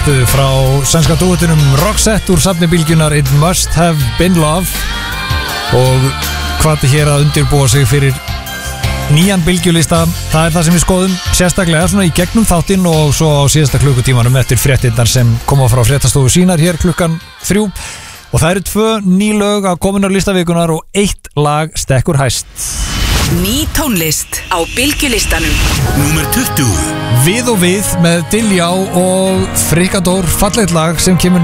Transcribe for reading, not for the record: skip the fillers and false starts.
nýjustu frá sænska dúetunum Roxette úr safni bylgjunar It Must Have Been Love og hvati hér að undirbúa sig fyrir nýjan bylgjulista. Það það sem við skoðum sérstaklega svona í gegnum þáttinn og svo á síðasta klukkutímanum eftir fréttirnar sem koma frá fréttastofu sínar hér klukkan 3 og það eru 2 ný lög að komin á listavikunar og 1 lag stekkur hæst. Ný tónlist á bylgjulistanum. Númer 20. Við og við með Diljá og Frikador, fallegt lag sem kemur